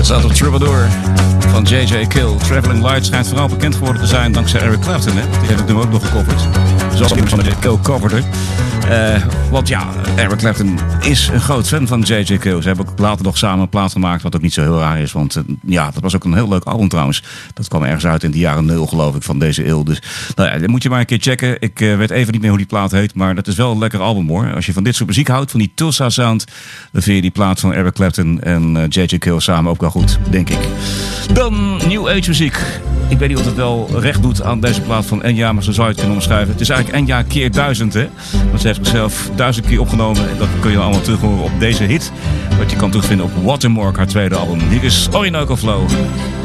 staat op Troubadour van J.J. Kill. Traveling Light schijnt vooral bekend geworden te zijn dankzij Eric Clapton. Hè? Die heb ik nu ook nog gecoverd. Zoals iemand van J.J. Kill coverde. Want ja, Eric Clapton is een groot fan van J.J. Kill. Ze hebben ook later nog samen een plaat gemaakt, wat ook niet zo heel raar is. Want ja, dat was ook een heel leuk album trouwens. Dat kwam ergens uit in de jaren 0 geloof ik, van deze eeuw. Dus nou ja, dat moet je maar een keer checken. Ik weet even niet meer hoe die plaat heet, maar dat is wel een lekker album hoor. Als je van dit soort muziek houdt, van die Tulsa sound, dan vind je die plaat van Eric Clapton en J.J. Kill samen ook wel goed, denk ik. Dan New Age muziek. Ik weet niet of het wel recht doet aan deze plaat van Enya, maar zo zou je het kunnen omschrijven. Het is eigenlijk Enya keer 1000, hè. Want ze heeft zichzelf 1000 keer opgenomen. En dat kun je allemaal terug horen op deze hit. Wat je kan terugvinden op Watermark, haar tweede album. Hier is Orinoco Flow.